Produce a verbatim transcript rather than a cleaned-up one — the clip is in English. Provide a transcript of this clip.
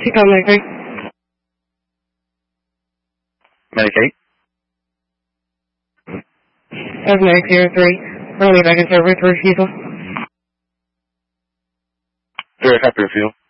She called Medicaid. Medicaid? seven eight zero three. Early vacancy over three people. Very happy with you.